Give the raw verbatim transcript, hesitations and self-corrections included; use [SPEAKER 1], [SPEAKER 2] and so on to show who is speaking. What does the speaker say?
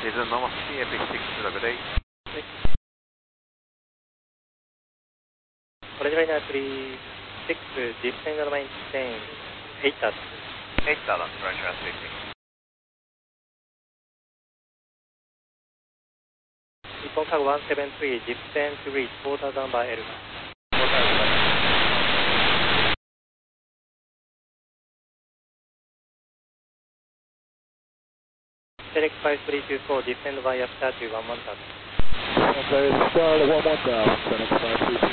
[SPEAKER 1] is a normal C F six to the good day.
[SPEAKER 2] Original three six, descend and maintain eight dot.
[SPEAKER 1] eight dot, French speaking.
[SPEAKER 2] Nippon Cargo one seven three, descend to reach four thousand by L. Select five three two four, descend via Star to one one thousand.
[SPEAKER 3] Okay, start at one one thousand, Select five three two four.